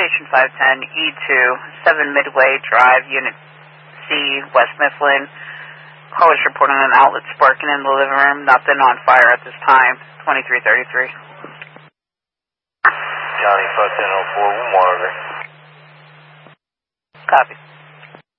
Station 510, E2, 7 Midway Drive, Unit C, West Mifflin. Callers reporting an outlet sparking in the living room. Nothing on fire at this time. 2333. Johnny 51004, we'll monitor. Copy.